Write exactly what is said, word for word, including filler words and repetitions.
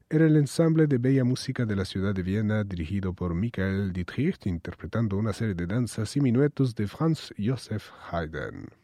era el ensamble de bella música de la ciudad de Viena dirigido por Michael Dietrich, interpretando una serie de danzas y minuetos de Franz Joseph Haydn.